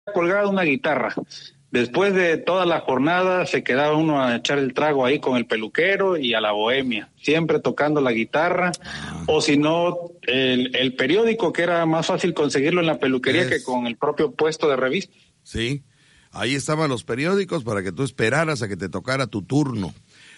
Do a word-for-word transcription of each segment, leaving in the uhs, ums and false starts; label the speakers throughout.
Speaker 1: colgada una guitarra. Después de toda la jornada se quedaba uno a echar el trago ahí con el peluquero y a la bohemia, siempre tocando la guitarra, o si no, el, el periódico, que era más fácil conseguirlo en la peluquería es... que con el propio puesto de revista.
Speaker 2: Sí, ahí estaban los periódicos para que tú esperaras a que te tocara tu turno.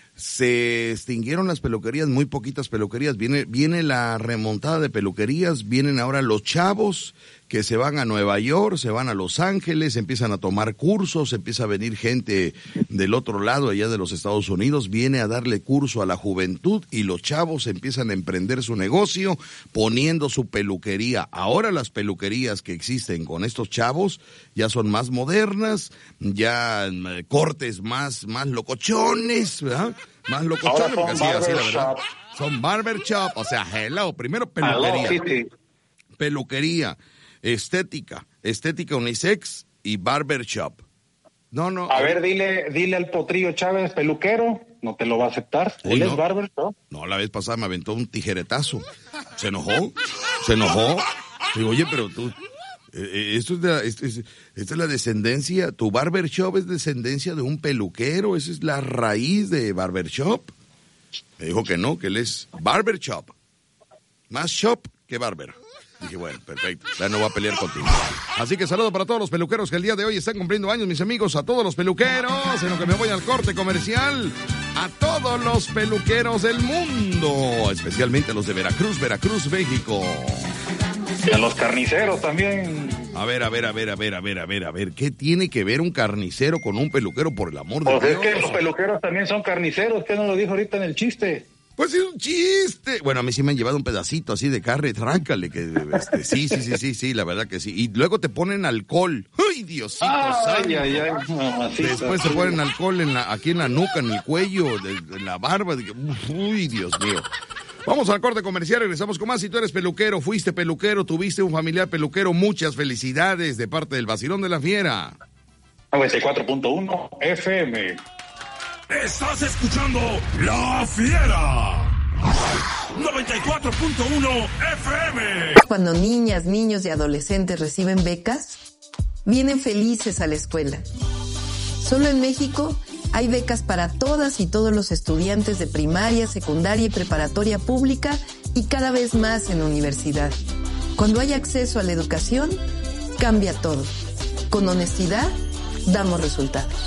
Speaker 2: Se extinguieron las peluquerías, muy poquitas peluquerías, viene, viene la remontada de peluquerías, vienen ahora los chavos que se van a Nueva York, se van a Los Ángeles, empiezan a tomar cursos, empieza a venir gente del otro lado, allá de los Estados Unidos, viene a darle curso a la juventud y los chavos empiezan a emprender su negocio poniendo su peluquería. Ahora las peluquerías que existen con estos chavos ya son más modernas, ya eh, cortes más, más locochones, ¿verdad? Más locochones, porque así, así, la verdad. Son barbershop, o sea, hello, primero peluquería. Hello, sí, sí. Peluquería. Estética, estética unisex y barbershop. No, no.
Speaker 1: A ver, dile, dile al Potrillo Chávez, peluquero, no te lo va a aceptar. Él no. es barbershop.
Speaker 2: No, la vez pasada me aventó un tijeretazo. Se enojó, se enojó. Digo, oye, pero tú, eh, esto es de la, esto es, esta es la descendencia, tu barbershop es descendencia de un peluquero, esa es la raíz de barbershop. Me dijo que no, que él es barbershop. Más shop que barber. Dije, bueno, perfecto, ya no voy a pelear contigo. Así que saludo para todos los peluqueros que el día de hoy están cumpliendo años, mis amigos, a todos los peluqueros, en lo que me voy al corte comercial, a todos los peluqueros del mundo, especialmente a los de Veracruz, Veracruz, México.
Speaker 1: Y a los carniceros también.
Speaker 2: A ver, a ver, a ver, a ver, a ver, a ver, a ver, ¿qué tiene que ver un carnicero con un peluquero, por el amor de
Speaker 1: pues
Speaker 2: Dios?
Speaker 1: Es que los peluqueros también son carniceros, ¿qué no lo dijo ahorita en el chiste?
Speaker 2: Pues es un chiste. Bueno, a mí sí me han llevado un pedacito así de carne, tráncale, que este, sí, sí, sí, sí, sí, la verdad que sí. Y luego te ponen alcohol. ¡Ay, Diosito!
Speaker 1: Ay, ay, ay, mamacita.
Speaker 2: Después te ponen alcohol en la, aquí en la nuca, en el cuello, de, en la barba. De, uy, Dios mío. Vamos al corte comercial, regresamos con más. Si tú eres peluquero, fuiste peluquero, tuviste un familiar peluquero, muchas felicidades de parte del Vacilón de la Fiera.
Speaker 1: noventa y cuatro punto uno F M.
Speaker 3: Estás escuchando La Fiera. noventa y cuatro punto uno F M.
Speaker 4: Cuando niñas, niños y adolescentes reciben becas, vienen felices a la escuela. Solo en México hay becas para todas y todos los estudiantes de primaria, secundaria y preparatoria pública y cada vez más en universidad. Cuando hay acceso a la educación, cambia todo. Con honestidad, damos resultados.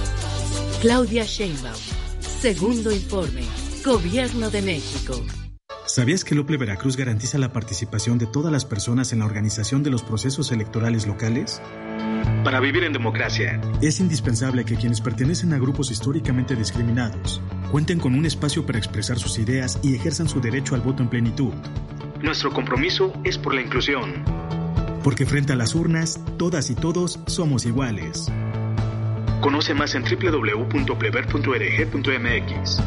Speaker 5: Claudia Sheinbaum, segundo informe, Gobierno de México.
Speaker 6: ¿Sabías que el Ople Veracruz garantiza la participación de todas las personas en la organización de los procesos electorales locales? Para vivir en democracia, es indispensable que quienes pertenecen a grupos históricamente discriminados cuenten con un espacio para expresar sus ideas y ejerzan su derecho al voto en plenitud. Nuestro compromiso es por la inclusión. Porque frente a las urnas, todas y todos somos iguales. Conoce más en doble u doble u doble u punto oplever punto org punto m x.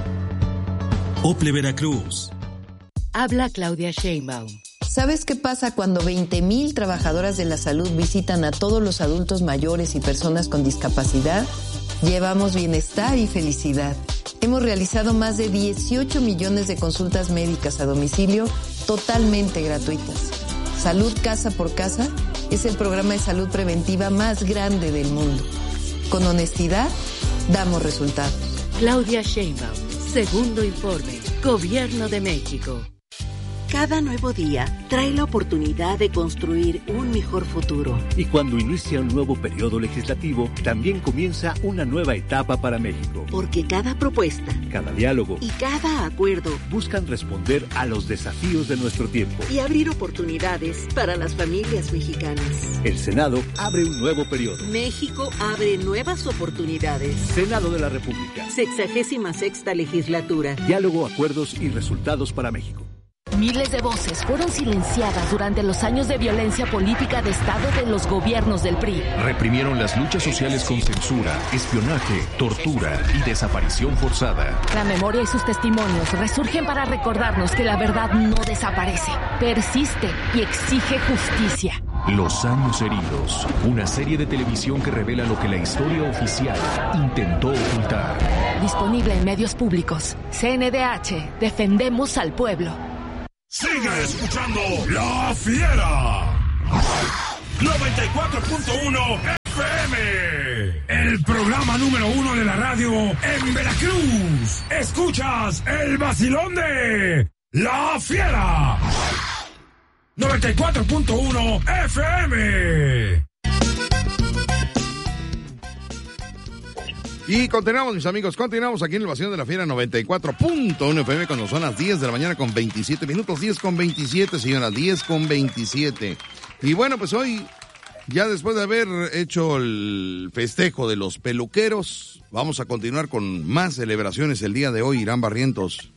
Speaker 6: Ople Veracruz.
Speaker 5: Habla Claudia Sheinbaum.
Speaker 4: ¿Sabes qué pasa cuando veinte mil trabajadoras de la salud visitan a todos los adultos mayores y personas con discapacidad? Llevamos bienestar y felicidad. Hemos realizado más de dieciocho millones de consultas médicas a domicilio totalmente gratuitas. Salud Casa por Casa es el programa de salud preventiva más grande del mundo. Con honestidad, damos resultados.
Speaker 5: Claudia Sheinbaum, segundo informe, Gobierno de México.
Speaker 7: Cada nuevo día trae la oportunidad de construir un mejor futuro.
Speaker 8: Y cuando inicia un nuevo periodo legislativo, también comienza una nueva etapa para México.
Speaker 7: Porque cada propuesta,
Speaker 8: cada diálogo
Speaker 7: y cada acuerdo
Speaker 8: buscan responder a los desafíos de nuestro tiempo
Speaker 7: y abrir oportunidades para las familias mexicanas.
Speaker 8: El Senado abre un nuevo periodo.
Speaker 7: México abre nuevas oportunidades.
Speaker 8: Senado de la República.
Speaker 7: Sexagésima sexta legislatura.
Speaker 8: Diálogo, acuerdos y resultados para México.
Speaker 9: Miles de voces fueron silenciadas durante los años de violencia política de Estado de los gobiernos del P R I.
Speaker 10: Reprimieron las luchas sociales con censura, espionaje, tortura y desaparición forzada.
Speaker 9: La memoria y sus testimonios resurgen para recordarnos que la verdad no desaparece, persiste y exige justicia.
Speaker 10: Los años heridos, una serie de televisión que revela lo que la historia oficial intentó ocultar.
Speaker 9: Disponible en medios públicos. C N D H, defendemos al pueblo.
Speaker 3: Sigue escuchando La Fiera. noventa y cuatro punto uno F M. El programa número uno de la radio en Veracruz. Escuchas el vacilón de La Fiera. noventa y cuatro punto uno F M.
Speaker 2: Y continuamos, mis amigos, continuamos aquí en el Vacilón de la Fiera noventa y cuatro punto uno F M cuando son las diez de la mañana con veintisiete minutos, diez con veintisiete, señoras, diez con veintisiete. Y bueno, pues hoy, ya después de haber hecho el festejo de los peluqueros, vamos a continuar con más celebraciones el día de hoy, Irán Barrientos.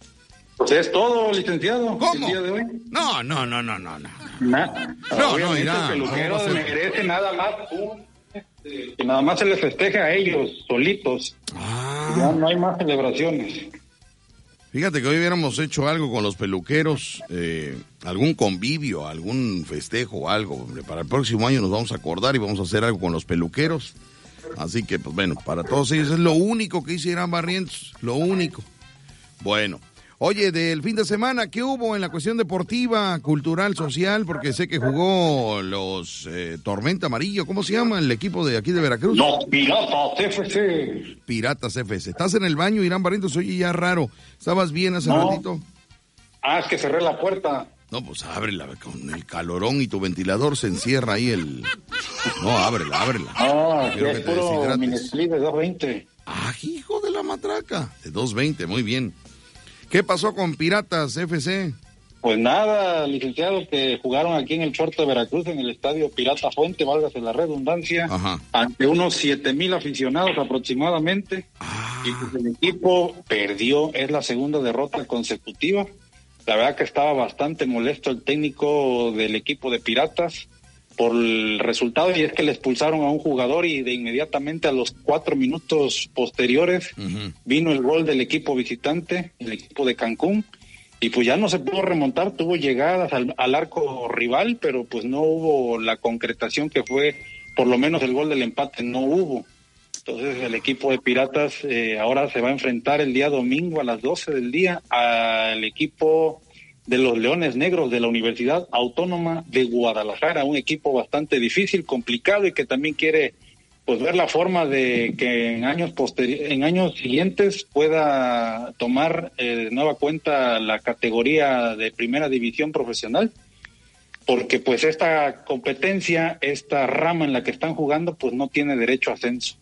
Speaker 1: Pues es todo, licenciado.
Speaker 2: ¿Cómo?
Speaker 1: El día de hoy.
Speaker 2: No, no, no, no, no, no.
Speaker 1: Nah,
Speaker 2: no, no, Irán.
Speaker 1: El peluquero
Speaker 2: no, no,
Speaker 1: merece nada más un, este, que nada más se les festeje a ellos solitos.
Speaker 2: Ah.
Speaker 1: Ya no hay más celebraciones.
Speaker 2: Fíjate que hoy hubiéramos hecho algo con los peluqueros, eh, algún convivio, algún festejo o algo. Para el próximo año nos vamos a acordar y vamos a hacer algo con los peluqueros. Así que, pues bueno, para todos ellos es lo único que hizo Irán Barrientos, lo único. Bueno. Oye, del fin de semana, ¿qué hubo en la cuestión deportiva, cultural, social? Porque sé que jugó los eh, Tormenta Amarillo. ¿Cómo se llama el equipo de aquí de Veracruz?
Speaker 1: Los Piratas F C.
Speaker 2: Piratas F C. ¿Estás en el baño, Irán Barrientos? Oye, ya raro. ¿Estabas bien hace
Speaker 1: no.
Speaker 2: ratito?
Speaker 1: Ah, es que cerré la puerta.
Speaker 2: No, pues ábrela. Con el calorón y tu ventilador se encierra ahí el... No, ábrela, ábrela.
Speaker 1: Ah, que es que puro Minesplit de dos veinte.
Speaker 2: Ah, hijo de la matraca. De dos veinte, muy bien. ¿Qué pasó con Piratas F C?
Speaker 1: Pues nada, licenciado, que jugaron aquí en el puerto de Veracruz, en el estadio Pirata Fuente, válgase la redundancia,
Speaker 2: Ajá.
Speaker 1: ante unos siete mil aficionados aproximadamente,
Speaker 2: ah.
Speaker 1: y pues el equipo perdió, es la segunda derrota consecutiva. La verdad que estaba bastante molesto el técnico del equipo de Piratas por el resultado, y es que le expulsaron a un jugador y de inmediatamente a los cuatro minutos posteriores uh-huh. vino el gol del equipo visitante, el equipo de Cancún, y pues ya no se pudo remontar, tuvo llegadas al, al arco rival, pero pues no hubo la concretación que fue, por lo menos el gol del empate no hubo. Entonces el equipo de Piratas eh, ahora se va a enfrentar el día domingo a las doce del día al equipo de los Leones Negros de la Universidad Autónoma de Guadalajara, un equipo bastante difícil, complicado y que también quiere pues ver la forma de que en años posteri- en años siguientes pueda tomar eh, de nueva cuenta la categoría de primera división profesional, porque pues esta competencia, esta rama en la que están jugando, pues no tiene derecho a ascenso.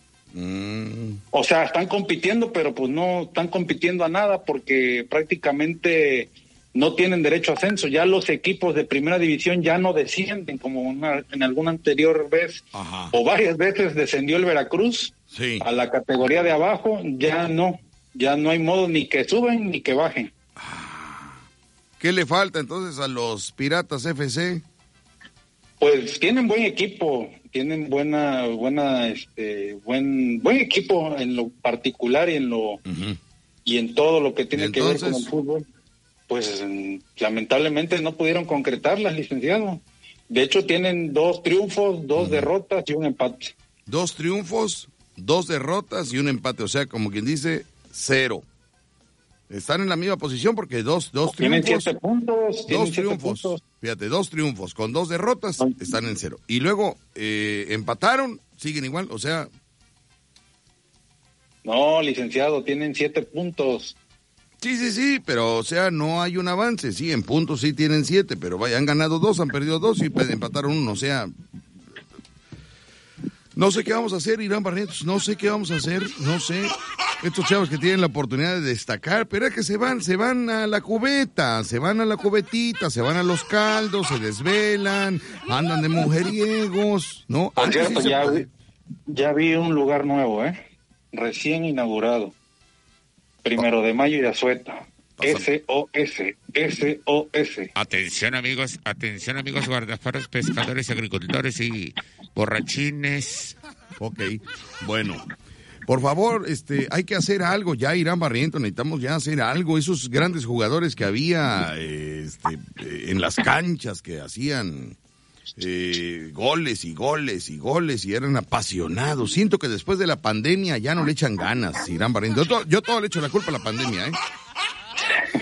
Speaker 1: Mm. O sea, están compitiendo, pero pues no están compitiendo a nada porque prácticamente no tienen derecho a ascenso. Ya los equipos de primera división ya no descienden como una, en alguna anterior vez. Ajá. O varias veces descendió el Veracruz sí. a la categoría de abajo. Ya no, ya no hay modo ni que suben ni que bajen.
Speaker 2: ¿Qué le falta entonces a los Piratas F C?
Speaker 1: Pues tienen buen equipo, tienen buena, buena, este, buen, buen equipo en lo particular y en lo uh-huh. y en todo lo que tiene que ver con el fútbol. Pues lamentablemente no pudieron concretarlas, licenciado. De hecho tienen dos triunfos, dos uh-huh. derrotas y un empate.
Speaker 2: Dos triunfos, dos derrotas y un empate, o sea, como quien dice, cero. Están en la misma posición porque dos, dos
Speaker 1: tienen
Speaker 2: triunfos.
Speaker 1: Siete puntos,
Speaker 2: dos triunfos. Puntos. Fíjate, dos triunfos con dos derrotas no. están en cero. Y luego eh, empataron, siguen igual, o sea.
Speaker 1: No, licenciado, tienen siete puntos.
Speaker 2: Sí, sí, sí, pero o sea, no hay un avance. Sí, en puntos sí tienen siete, pero vaya, han ganado dos, han perdido dos y empataron uno, o sea. No sé qué vamos a hacer, Irán Barrientos, no sé qué vamos a hacer, no sé. Estos chavos que tienen la oportunidad de destacar, pero es que se van, se van a la cubeta, se van a la cubetita, se van a los caldos, se desvelan, andan de mujeriegos, ¿no?
Speaker 1: Por cierto, sí ya, vi, ya vi un lugar nuevo, ¿eh? Recién inaugurado. Primero de Mayo y Azueta. S O S, S O S.
Speaker 11: Atención amigos, atención amigos guardafaros, pescadores, agricultores y borrachines.
Speaker 2: Ok, bueno, por favor, este, hay que hacer algo ya, Irán Barrientos, necesitamos ya hacer algo. Esos grandes jugadores que había este, en las canchas que hacían eh, goles y goles y goles y eran apasionados. Siento que después de la pandemia ya no le echan ganas, Irán Barrientos. Yo, yo todo le echo la culpa a la pandemia, ¿eh?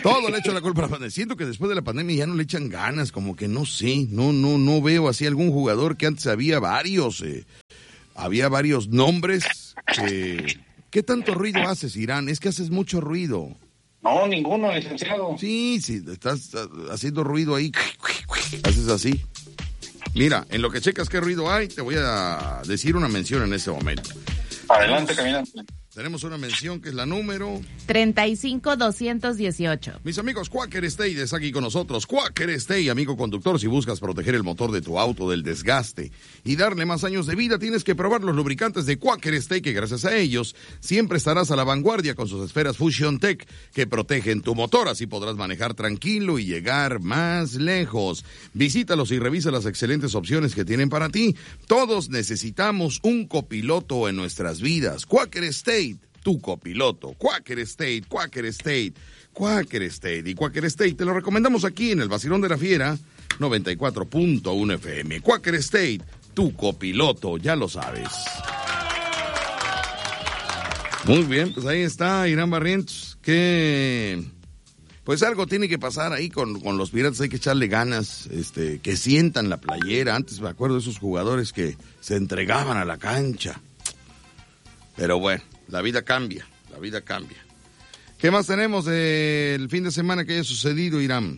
Speaker 2: Todo le echo la culpa a la pandemia. Siento que después de la pandemia ya no le echan ganas, como que no sé, no, no, no veo así algún jugador que antes había varios, eh, había varios nombres. Eh, ¿Qué tanto ruido haces, Irán? Es que haces mucho ruido.
Speaker 1: No, ninguno, licenciado.
Speaker 2: Sí, sí, estás haciendo ruido ahí. Haces así. Mira, en lo que checas qué ruido hay, te voy a decir una mención en este momento.
Speaker 1: Adelante, caminante.
Speaker 2: Tenemos una mención que es la número
Speaker 12: treinta y cinco doscientos dieciocho.
Speaker 2: Mis amigos, Quaker State está aquí con nosotros. Quaker State, amigo conductor, si buscas proteger el motor de tu auto del desgaste y darle más años de vida, tienes que probar los lubricantes de Quaker State, que gracias a ellos siempre estarás a la vanguardia con sus esferas Fusion Tech que protegen tu motor. Así podrás manejar tranquilo y llegar más lejos. Visítalos y revisa las excelentes opciones que tienen para ti. Todos necesitamos un copiloto en nuestras vidas. Quaker State, tu copiloto. Quaker State, Quaker State, Quaker State. Y Quaker State te lo recomendamos aquí en el Vacilón de la Fiera, noventa y cuatro punto uno F M. Quaker State, tu copiloto, ya lo sabes. Muy bien, pues ahí está Irán Barrientos, que pues algo tiene que pasar ahí con, con los Piratas, hay que echarle ganas, este, que sientan la playera. Antes me acuerdo de esos jugadores que se entregaban a la cancha. Pero bueno, la vida cambia, la vida cambia. ¿Qué más tenemos del fin de semana que haya sucedido, Irán?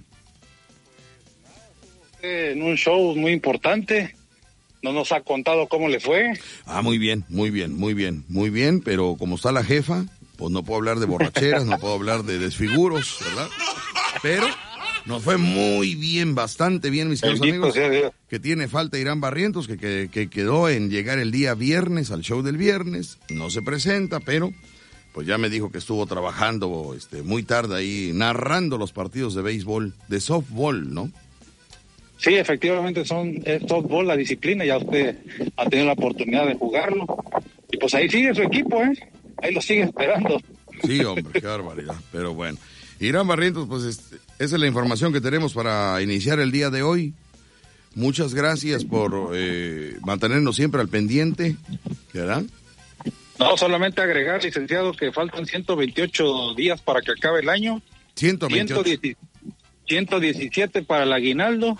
Speaker 1: En un show muy importante, no nos ha contado cómo le fue.
Speaker 2: Ah, muy bien, muy bien, muy bien, muy bien, pero como está la jefa, pues no puedo hablar de borracheras, no puedo hablar de desfiguros, ¿verdad? Pero nos fue muy bien, bastante bien, mis queridos amigos. Que tiene falta Irán Barrientos, que, que, que quedó en llegar el día viernes al show del viernes. No se presenta, pero pues ya me dijo que estuvo trabajando este, muy tarde ahí, narrando los partidos de béisbol, de softball, ¿no?
Speaker 1: Sí, efectivamente son es softball la disciplina, ya usted ha tenido la oportunidad de jugarlo. Y pues ahí sigue su equipo, ¿eh? Ahí lo sigue esperando.
Speaker 2: Sí, hombre, qué barbaridad, pero bueno. Irán Barrientos, pues este, esa es la información que tenemos para iniciar el día de hoy. Muchas gracias por eh, mantenernos siempre al pendiente, ¿verdad?
Speaker 1: No, solamente agregar, licenciado, que faltan ciento veintiocho días para que acabe el año.
Speaker 2: ciento veintiocho.
Speaker 1: ciento diecisiete para el aguinaldo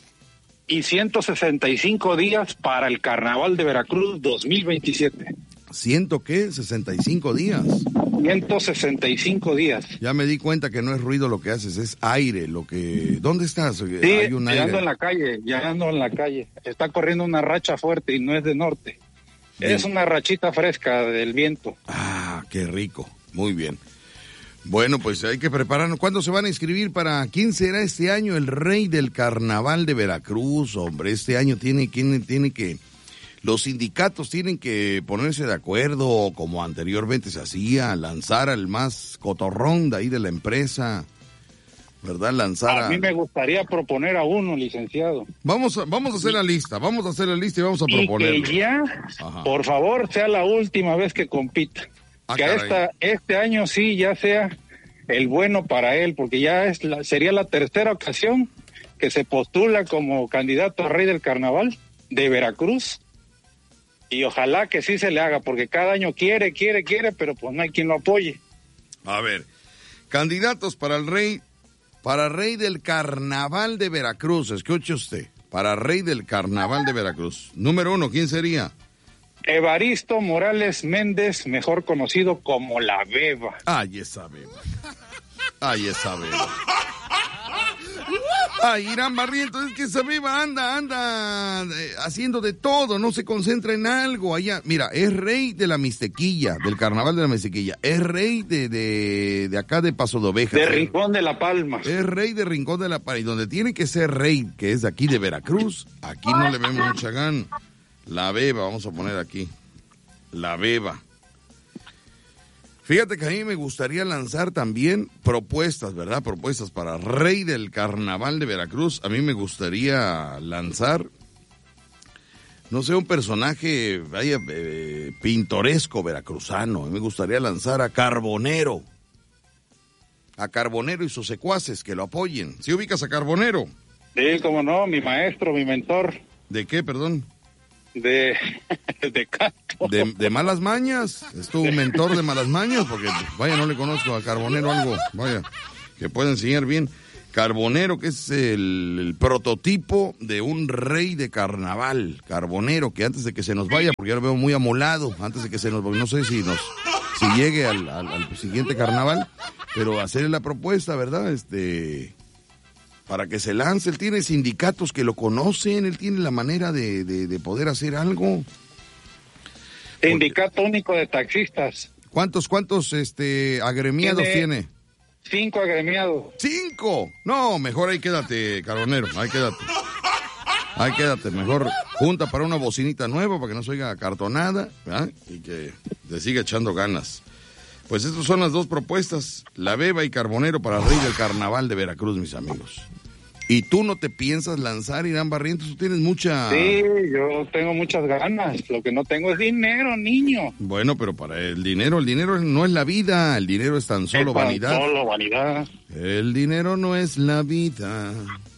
Speaker 1: y ciento sesenta y cinco días para el Carnaval de Veracruz dos mil veintisiete.
Speaker 2: ¿Ciento qué? ¿sesenta y cinco días?
Speaker 1: ciento sesenta y cinco días.
Speaker 2: Ya me di cuenta que no es ruido lo que haces, es aire lo que... ¿Dónde estás?
Speaker 1: Sí,
Speaker 2: Hay un
Speaker 1: ya
Speaker 2: aire.
Speaker 1: ando en la calle, ya ando en la calle. Está corriendo una racha fuerte y no es de norte. Bien. Es una rachita fresca del viento.
Speaker 2: Ah, qué rico. Muy bien. Bueno, pues hay que prepararnos. ¿Cuándo se van a inscribir para quién será este año el rey del Carnaval de Veracruz? Hombre, este año tiene, tiene, tiene que... Los sindicatos tienen que ponerse de acuerdo, como anteriormente se hacía, lanzar al más cotorrón de ahí de la empresa, ¿verdad? Lanzar a...
Speaker 1: A mí me gustaría proponer a uno, licenciado.
Speaker 2: Vamos a, vamos a hacer la lista, vamos a hacer la lista y vamos a proponer.
Speaker 1: Y que ya, Ajá. por favor, sea la última vez que compita. Ah, que esta, este año sí ya sea el bueno para él, porque ya es la, sería la tercera ocasión que se postula como candidato a rey del carnaval de Veracruz. Y ojalá que sí se le haga, porque cada año quiere, quiere, quiere, pero pues no hay quien lo apoye.
Speaker 2: A ver, candidatos para el rey, para rey del Carnaval de Veracruz, escuche usted, para rey del Carnaval de Veracruz. Número uno, ¿quién sería?
Speaker 1: Evaristo Morales Méndez, mejor conocido como La Beba.
Speaker 2: Ay, esa Beba. Ay, esa Beba. Ay, Irán Barrientos, es que esa Beba anda, anda eh, haciendo de todo, no se concentra en algo. Allá, mira, es rey de la Mixtequilla, del Carnaval de la Mixtequilla, es rey de, de, de acá de Paso de Ovejas.
Speaker 1: De Rincón de la Palma.
Speaker 2: Es rey de Rincón de la Palma, y donde tiene que ser rey, que es de aquí de Veracruz, aquí no le vemos mucha gana. La Beba, vamos a poner aquí, La Beba. Fíjate que a mí me gustaría lanzar también propuestas, ¿verdad? Propuestas para rey del Carnaval de Veracruz. A mí me gustaría lanzar, no sé, un personaje, vaya, eh, pintoresco veracruzano. A mí me gustaría lanzar a Carbonero. A Carbonero y sus secuaces que lo apoyen. ¿Sí ubicas a Carbonero?
Speaker 1: Sí, cómo no, mi maestro, mi mentor.
Speaker 2: ¿De qué, perdón?
Speaker 1: De, de canto.
Speaker 2: De, de malas mañas. Es tu mentor de malas mañas, porque vaya, no le conozco a Carbonero algo, vaya. que puede enseñar bien. Carbonero, que es el, el prototipo de un rey de carnaval. Carbonero, que antes de que se nos vaya, porque ya lo veo muy amolado, antes de que se nos vaya, no sé si nos si llegue al, al, al siguiente carnaval, pero hacerle la propuesta, ¿verdad? Este, para que se lance. Él tiene sindicatos que lo conocen, él tiene la manera de, de, de poder hacer algo.
Speaker 1: Sindicato único de taxistas.
Speaker 2: ¿Cuántos, cuántos este agremiados tiene? tiene?
Speaker 1: Cinco agremiados.
Speaker 2: ¡Cinco! No, mejor ahí quédate, Carbonero, ahí quédate. Ahí quédate, mejor junta para una bocinita nueva para que no se oiga cartonada, ¿verdad? Y que le siga echando ganas. Pues estas son las dos propuestas, La Beba y Carbonero para Rey del Carnaval de Veracruz, mis amigos. Y tú no te piensas lanzar, Irán Barrientos, tú tienes mucha...
Speaker 1: Sí, yo tengo muchas ganas, lo que no tengo es dinero, niño.
Speaker 2: Bueno, pero para el dinero, el dinero no es la vida, el dinero es tan solo
Speaker 1: es tan
Speaker 2: vanidad.
Speaker 1: solo vanidad.
Speaker 2: El dinero no es la vida.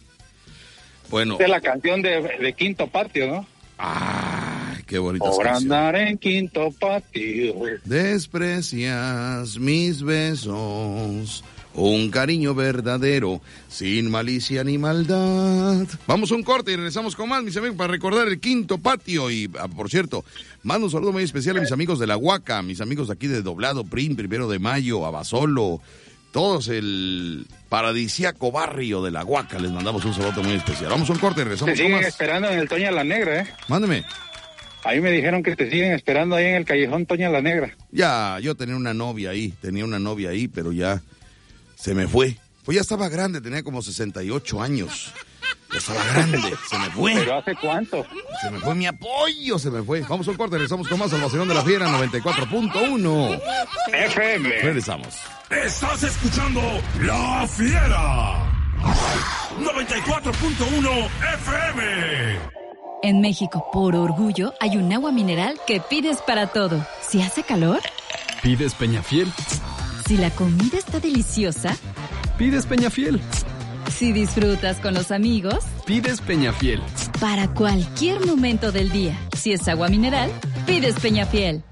Speaker 2: Bueno.
Speaker 1: Esta es la canción de, de Quinto Patio, ¿no?
Speaker 2: Ay, qué bonita
Speaker 1: Por
Speaker 2: canción.
Speaker 1: andar en Quinto Patio.
Speaker 2: Desprecias mis besos, un cariño verdadero, sin malicia ni maldad. Vamos a un corte y regresamos con más, mis amigos, para recordar el Quinto Patio. Y, ah, por cierto, mando un saludo muy especial a mis amigos de La Huaca, mis amigos de aquí de Doblado, Prim, Primero de Mayo, Abasolo, todos el paradisíaco barrio de La Huaca. Les mandamos un saludo muy especial. Vamos a un corte y regresamos
Speaker 1: te
Speaker 2: con más.
Speaker 1: Te siguen esperando en el Toña la Negra, ¿eh?
Speaker 2: Mándeme.
Speaker 1: Ahí me dijeron que te siguen esperando ahí en el callejón Toña la Negra.
Speaker 2: Ya, yo tenía una novia ahí, tenía una novia ahí, pero ya... se me fue. Pues ya estaba grande, tenía como sesenta y ocho años. Ya estaba grande, se me fue.
Speaker 1: ¿Pero hace cuánto?
Speaker 2: Se me fue mi apoyo, se me fue. Vamos al corte, regresamos con más al Vacilón de la Fiera, noventa y cuatro punto uno
Speaker 1: F M.
Speaker 2: Regresamos.
Speaker 3: Estás escuchando La Fiera. noventa y cuatro punto uno F M.
Speaker 13: En México, por orgullo, hay un agua mineral que pides para todo. Si hace calor,
Speaker 14: pides Peñafiel.
Speaker 13: Si la comida está deliciosa,
Speaker 14: pides Peñafiel.
Speaker 13: Si disfrutas con los amigos,
Speaker 14: pides Peñafiel.
Speaker 13: Para cualquier momento del día, si es agua mineral, pides Peñafiel.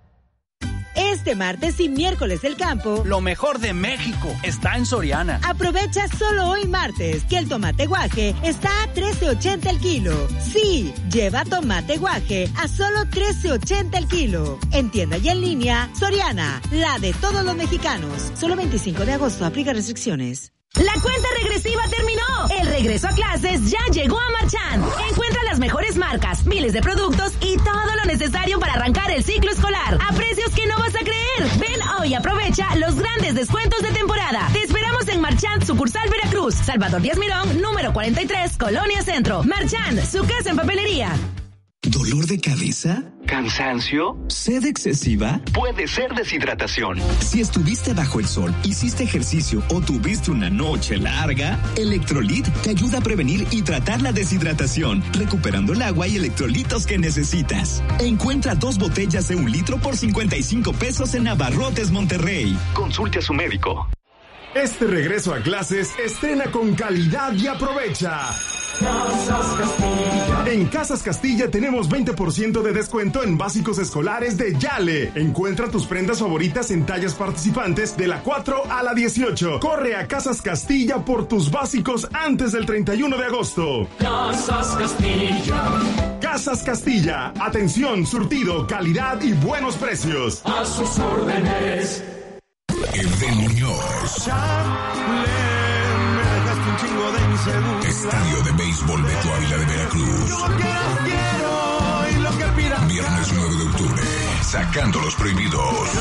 Speaker 15: Este martes y miércoles del campo,
Speaker 16: lo mejor de México está en Soriana.
Speaker 15: Aprovecha solo hoy martes que el tomate guaje está a trece ochenta el kilo. Sí, lleva tomate guaje a solo trece ochenta el kilo. En tienda y en línea, Soriana, la de todos los mexicanos. Solo veinticinco de agosto, aplica restricciones.
Speaker 17: La cuenta regresiva terminó. El regreso a clases ya llegó a Marchand. Encuentra las mejores marcas, miles de productos y todo lo necesario para arrancar el ciclo escolar a precios que no vas a creer. Ven hoy y aprovecha los grandes descuentos de temporada. Te esperamos en Marchand, sucursal Veracruz, Salvador Díaz Mirón, número cuarenta y tres, Colonia Centro. Marchand, su casa en papelería.
Speaker 18: ¿Dolor de cabeza?
Speaker 19: ¿Cansancio?
Speaker 18: ¿Sed excesiva?
Speaker 19: Puede ser deshidratación.
Speaker 18: Si estuviste bajo el sol, hiciste ejercicio o tuviste una noche larga, Electrolit te ayuda a prevenir y tratar la deshidratación, recuperando el agua y electrolitos que necesitas. Encuentra dos botellas de un litro por cincuenta y cinco pesos en Abarrotes Monterrey.
Speaker 19: Consulte a su médico.
Speaker 3: Este regreso a clases estrena con calidad y aprovecha. Casas Castilla. En Casas Castilla tenemos veinte por ciento de descuento en básicos escolares de Yale. Encuentra tus prendas favoritas en tallas participantes de la cuatro a la dieciocho. Corre a Casas Castilla por tus básicos antes del treinta y uno de agosto. Casas Castilla. Casas Castilla. Atención, surtido, calidad y buenos precios. A sus órdenes.
Speaker 20: El de Muñoz. Estadio de Béisbol Beto Ávila de Veracruz. Viernes nueve de octubre. Sacando los prohibidos.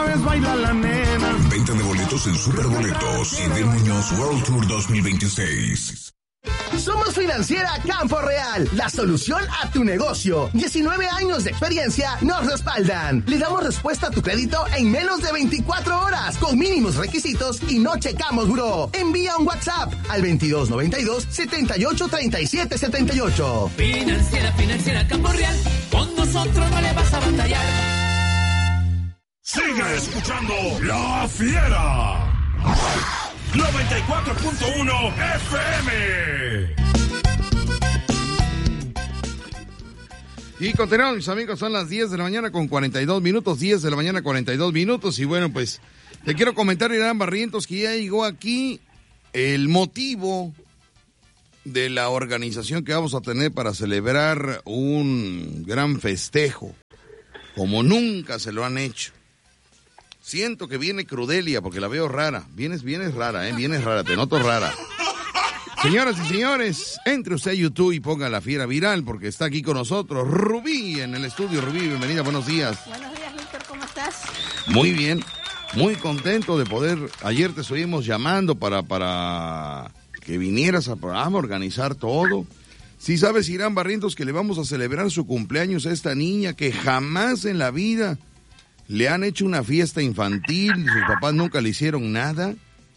Speaker 20: Venta de boletos en Superboletos. Edel Muñoz World Tour dos mil veintiséis.
Speaker 21: Somos Financiera Campo Real, la solución a tu negocio. diecinueve años de experiencia nos respaldan. Le damos respuesta a tu crédito en menos de veinticuatro horas, con mínimos requisitos y no checamos buró. Envía un WhatsApp al veintidós noventa y dos, setenta y ocho, treinta y siete setenta y ocho.
Speaker 22: Financiera, Financiera Campo Real, con nosotros no le vas a batallar.
Speaker 3: Sigue escuchando La Fiera. noventa y cuatro punto uno F M.
Speaker 2: Y continuamos, mis amigos, son las diez de la mañana con cuarenta y dos minutos, diez de la mañana cuarenta y dos minutos, y bueno, pues Te quiero comentar, Irán Barrientos, que ya llegó aquí el motivo de la organización que vamos a tener para celebrar un gran festejo, como nunca se lo han hecho. Siento que viene Crudelia, porque la veo rara. Vienes, vienes rara, ¿eh? Vienes rara, te noto rara. Señoras y señores, entre usted a YouTube y ponga La Fiera Viral, porque está aquí con nosotros Rubí en el estudio. Rubí, bienvenida, buenos días.
Speaker 4: Buenos días, Víctor, ¿cómo estás?
Speaker 2: Muy bien, muy contento de poder, ayer te estuvimos llamando para, para que vinieras al programa a organizar todo. Si sabes, Irán Barrientos, que le vamos a celebrar su cumpleaños a esta niña que jamás en la vida le han hecho una fiesta infantil, sus papás nunca le hicieron nada.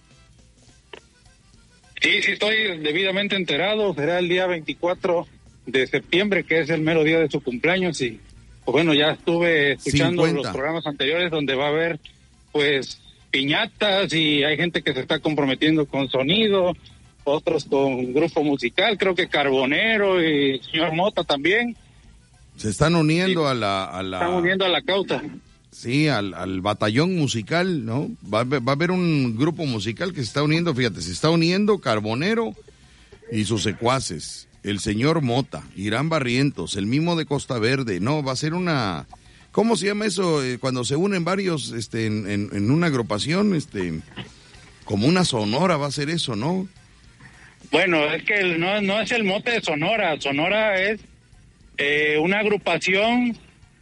Speaker 1: Sí, sí, estoy debidamente enterado. Será el día veinticuatro de septiembre, que es el mero día de su cumpleaños. Y pues bueno, ya estuve escuchando cincuenta los programas anteriores donde va a haber pues piñatas y hay gente que se está comprometiendo con sonido, otros con grupo musical, creo que Carbonero y el señor Mota también.
Speaker 2: Se están uniendo sí, a la... A la...
Speaker 1: Están uniendo a la causa.
Speaker 2: Sí, al, al batallón musical, ¿no? Va, va a haber un grupo musical que se está uniendo, fíjate, se está uniendo Carbonero y sus secuaces, el señor Mota, Irán Barrientos, el mismo de Costa Verde, no, va a ser una, ¿cómo se llama eso? Eh, cuando se unen varios este, en, en, en una agrupación, este, como una sonora va a ser eso, ¿no?
Speaker 1: Bueno, es que el, no, no es el mote de Sonora, Sonora es eh, una agrupación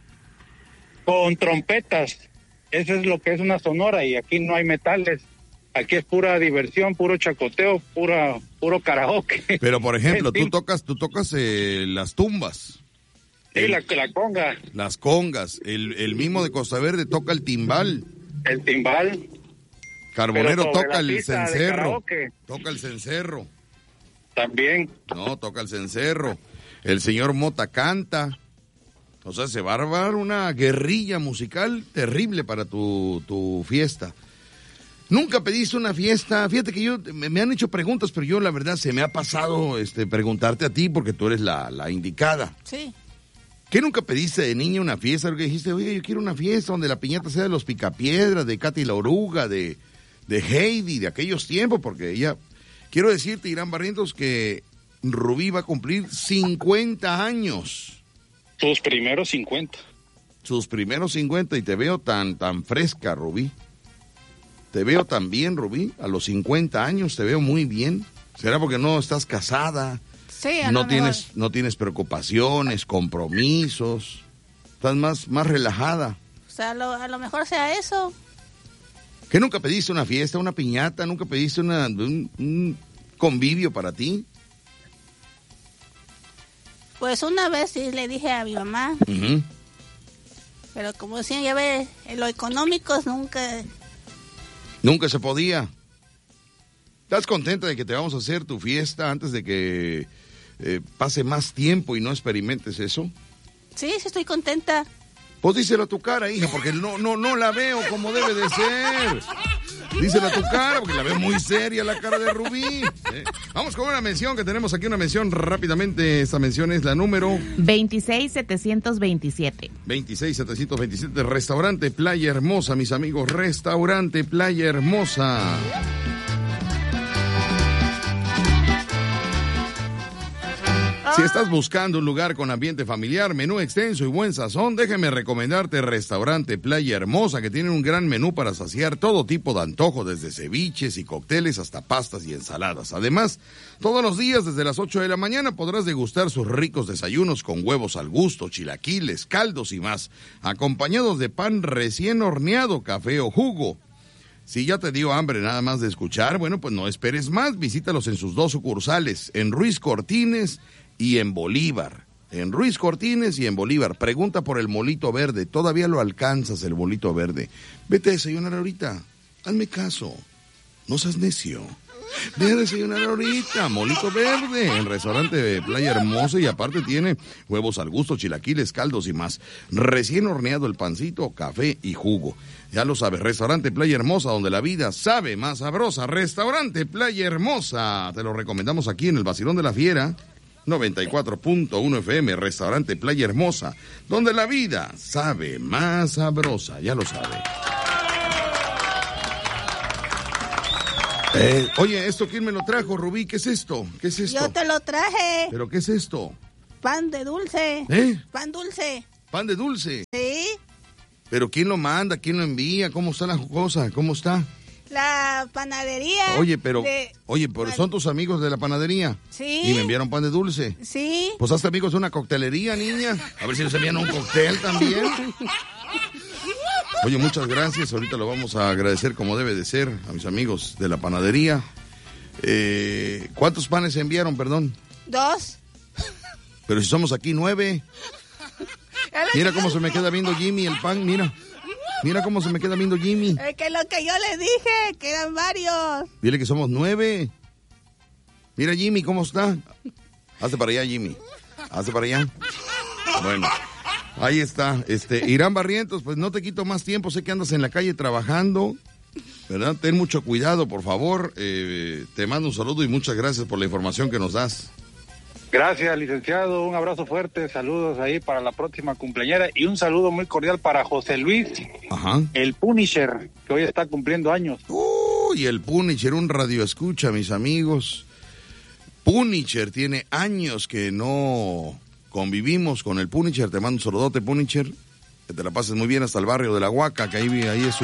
Speaker 1: con trompetas, eso es lo que es una sonora, y aquí no hay metales, aquí es pura diversión, puro chacoteo, pura, puro karaoke.
Speaker 2: Pero por ejemplo, tú tocas, tú tocas eh, las tumbas.
Speaker 1: Sí, el, la, la conga.
Speaker 2: Las congas, el, el mismo de Costa Verde toca el timbal.
Speaker 1: El timbal.
Speaker 2: Carbonero toca el cencerro, toca el cencerro.
Speaker 1: También.
Speaker 2: No, toca el cencerro. El señor Mota canta. O sea, se va a armar una guerrilla musical terrible para tu, tu fiesta. Nunca pediste una fiesta. Fíjate que yo, me, me han hecho preguntas, pero yo la verdad se me ha pasado este, preguntarte a ti porque tú eres la, la indicada.
Speaker 4: Sí.
Speaker 2: ¿Qué nunca pediste de niña una fiesta? Porque dijiste, oye, yo quiero una fiesta donde la piñata sea de los Picapiedras, de Katy la Oruga, de, de Heidi, de aquellos tiempos, porque ella... Quiero decirte, Irán Barrientos, que Rubí va a cumplir cincuenta años.
Speaker 1: Sus primeros cincuenta.
Speaker 2: Sus primeros cincuenta, y te veo tan, tan fresca, Rubí. Te veo tan bien, Rubí. A los cincuenta años te veo muy bien. ¿Será porque no estás casada?
Speaker 4: Sí, a
Speaker 2: no
Speaker 4: lo
Speaker 2: tienes,
Speaker 4: mejor.
Speaker 2: no tienes preocupaciones, compromisos. Estás más, más relajada.
Speaker 4: O sea, a lo, a lo mejor sea eso.
Speaker 2: ¿Que nunca pediste una fiesta, una piñata? ¿Nunca pediste una, un, un convivio para ti?
Speaker 4: Pues una vez sí le dije a mi mamá,
Speaker 2: Uh-huh.
Speaker 4: pero como decían, ya ves, en lo económico nunca...
Speaker 2: Nunca se podía. ¿Estás contenta de que te vamos a hacer tu fiesta antes de que eh, pase más tiempo y no experimentes eso?
Speaker 4: Sí, sí estoy contenta.
Speaker 2: Pues díselo a tu cara, hija, porque no, no, no la veo como debe de ser. Díselo a tu cara, porque la veo muy seria la cara de Rubí. ¿Eh? Vamos con una mención, que tenemos aquí una mención rápidamente. Esta mención es la número...
Speaker 12: veintiséis setecientos veintisiete.
Speaker 2: veintiséis setecientos veintisiete, Restaurante Playa Hermosa, mis amigos. Restaurante Playa Hermosa. Si estás buscando un lugar con ambiente familiar, menú extenso y buen sazón, déjame recomendarte Restaurante Playa Hermosa, que tiene un gran menú para saciar todo tipo de antojo, desde ceviches y cócteles hasta pastas y ensaladas. Además, todos los días desde las ocho de la mañana podrás degustar sus ricos desayunos con huevos al gusto, chilaquiles, caldos y más, acompañados de pan recién horneado, café o jugo. Si ya te dio hambre nada más de escuchar, bueno, pues no esperes más, visítalos en sus dos sucursales, en Ruiz Cortines y en Bolívar. En Ruiz Cortines y en Bolívar. Pregunta por el molito verde. Todavía lo alcanzas, el molito verde. Vete a desayunar ahorita. Hazme caso. No seas necio. Ve a desayunar ahorita. Molito verde. En Restaurante de Playa Hermosa. Y aparte tiene huevos al gusto, chilaquiles, caldos y más. Recién horneado el pancito, café y jugo. Ya lo sabes. Restaurante Playa Hermosa, donde la vida sabe más sabrosa. Restaurante Playa Hermosa. Te lo recomendamos aquí en el Vacilón de la Fiera. noventa y cuatro punto uno F M, Restaurante Playa Hermosa, donde la vida sabe más sabrosa, ya lo sabe. Eh, oye, ¿esto quién me lo trajo, Rubí? ¿Qué es esto? ¿Qué es esto?
Speaker 4: Yo te lo traje.
Speaker 2: ¿Pero qué es esto?
Speaker 4: Pan de dulce.
Speaker 2: ¿Eh?
Speaker 4: Pan dulce.
Speaker 2: ¿Pan de dulce?
Speaker 4: Sí.
Speaker 2: ¿Pero quién lo manda? ¿Quién lo envía? ¿Cómo está la cosa? ¿Cómo está?
Speaker 4: La panadería.
Speaker 2: Oye, pero,
Speaker 4: de...
Speaker 2: oye, pero son tus amigos de la panadería.
Speaker 4: Sí.
Speaker 2: Y me enviaron pan de dulce.
Speaker 4: Sí.
Speaker 2: Pues hazte amigos de una coctelería, niña. A ver si nos envían un cóctel también. Oye, muchas gracias. Ahorita lo vamos a agradecer como debe de ser a mis amigos de la panadería. Eh, ¿Cuántos panes enviaron, perdón?
Speaker 4: Dos.
Speaker 2: Pero si somos aquí nueve. Mira cómo se me queda viendo Jimmy el pan, mira. Mira cómo se me queda viendo Jimmy.
Speaker 4: Es que lo que yo le dije, que eran varios.
Speaker 2: Dile que somos nueve. Mira Jimmy, ¿cómo está? Hazte para allá, Jimmy. Hazte para allá. Bueno, ahí está. Este, Irán Barrientos, pues no te quito más tiempo. Sé que andas en la calle trabajando, ¿verdad? Ten mucho cuidado, por favor. Eh, te mando un saludo y muchas gracias por la información que nos das.
Speaker 1: Gracias, licenciado. Un abrazo fuerte. Saludos ahí para la próxima cumpleañera. Y un saludo muy cordial para José Luis,
Speaker 2: Ajá.
Speaker 1: el Punisher, que hoy está cumpliendo años.
Speaker 2: Uy, el Punisher, un radio escucha, mis amigos. Punisher, tiene años que no convivimos con el Punisher. Te mando un saludote, Punisher. Que te la pases muy bien hasta el barrio de La Huaca, que ahí, ahí es su,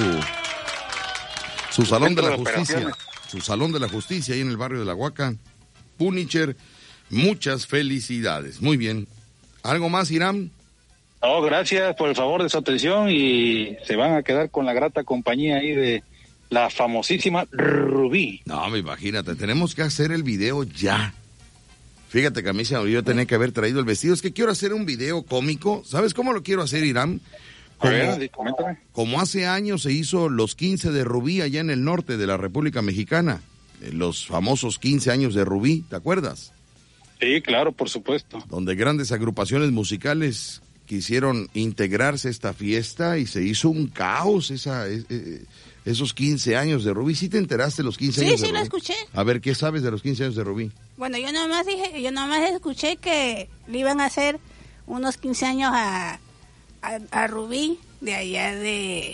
Speaker 2: su salón de la justicia. Su salón de la justicia ahí en el barrio de La Huaca. Punisher. Muchas felicidades. Muy bien. ¿Algo más, Irán?
Speaker 1: No, gracias por el favor de su atención y se van a quedar con la grata compañía ahí de la famosísima Rubí.
Speaker 2: No, imagínate, tenemos que hacer el video ya. Fíjate que a mí se me olvidó tener que haber traído el vestido. Es que quiero hacer un video cómico. ¿Sabes cómo lo quiero hacer, Irán? Como,
Speaker 1: a ver, coméntame.
Speaker 2: Como hace años se hizo los quince de Rubí allá en el norte de la República Mexicana. Los famosos quince años de Rubí, ¿te acuerdas?
Speaker 1: Sí, claro, por supuesto.
Speaker 2: Donde grandes agrupaciones musicales quisieron integrarse a esta fiesta y se hizo un caos esa, eh, esos quince años de Rubí. ¿Sí te enteraste de los quince
Speaker 4: sí,
Speaker 2: años
Speaker 4: sí,
Speaker 2: de Rubí?
Speaker 4: Sí, sí, lo escuché.
Speaker 2: A ver, ¿qué sabes de los quince años de Rubí?
Speaker 4: Bueno, yo nomás dije, yo nomás escuché que le iban a hacer unos quince años a, a, a Rubí de allá de...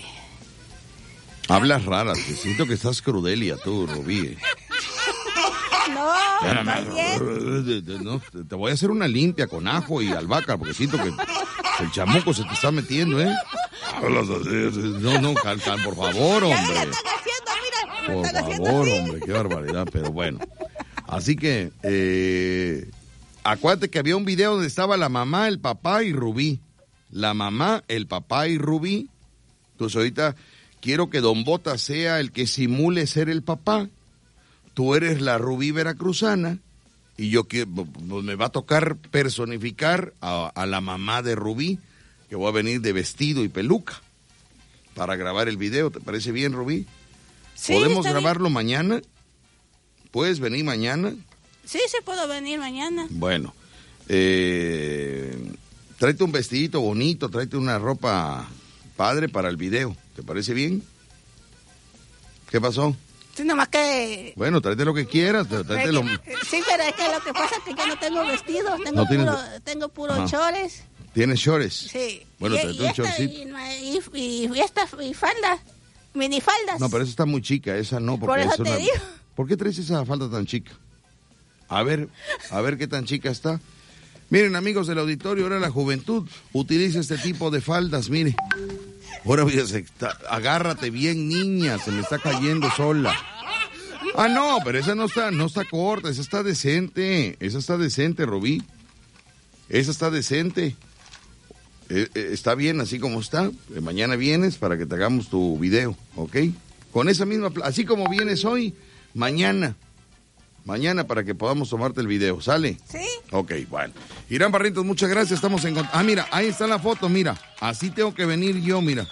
Speaker 2: Hablas raras, te siento que estás crudelia tú, Rubí.
Speaker 4: No,
Speaker 2: no, no, no, te voy a hacer una limpia con ajo y albahaca, porque siento que el chamuco se te está metiendo, ¿eh? Hablas así, no, no, cal, cal, por favor, hombre. Por favor, hombre, qué barbaridad, pero bueno. Así que, eh, acuérdate que había un video donde estaba la mamá, el papá y Rubí. La mamá, el papá y Rubí. Entonces ahorita quiero que Don Bota sea el que simule ser el papá. Tú eres la Rubí veracruzana y yo que pues, me va a tocar personificar a, a la mamá de Rubí, que voy a venir de vestido y peluca para grabar el video. ¿Te parece bien, Rubí?
Speaker 4: Sí,
Speaker 2: ¿podemos
Speaker 4: está
Speaker 2: grabarlo
Speaker 4: bien.
Speaker 2: mañana? ¿Puedes venir mañana?
Speaker 4: Sí, sí puedo venir mañana.
Speaker 2: Bueno, eh, tráete un vestidito bonito, tráete una ropa padre para el video. ¿Te parece bien? ¿Qué pasó?
Speaker 4: Sí, nomás que...
Speaker 2: Bueno, tráete lo que quieras. Tráete lo...
Speaker 4: Sí, pero es que lo que pasa es que yo no tengo vestido, tengo
Speaker 2: no tienes...
Speaker 4: puro, tengo puros chores.
Speaker 2: ¿Tienes chores?
Speaker 4: Sí.
Speaker 2: Bueno,
Speaker 4: y,
Speaker 2: tráete
Speaker 4: y
Speaker 2: un
Speaker 4: esta,
Speaker 2: chorcito.
Speaker 4: Y, y, y esta y falda, minifaldas.
Speaker 2: No, pero esa está muy chica, esa no. Porque
Speaker 4: Por eso
Speaker 2: es
Speaker 4: te
Speaker 2: una...
Speaker 4: digo.
Speaker 2: ¿Por qué traes esa falda tan chica? A ver, a ver qué tan chica está. Miren, amigos del auditorio, ahora la juventud utiliza este tipo de faldas, mire. Ahora voy a está... agárrate bien, niña, se me está cayendo sola. Ah, no, pero esa no está, no está corta, esa está decente, esa está decente, Rubí. Esa está decente. Eh, eh, está bien así como está. Eh, mañana vienes para que te hagamos tu video, ¿ok? Con esa misma, así como vienes hoy, mañana. Mañana para que podamos tomarte el video, ¿sale?
Speaker 4: Sí.
Speaker 2: Ok, bueno. Irán Barrientos, muchas gracias, estamos en... Ah, mira, ahí está la foto, mira. Así tengo que venir yo, mira.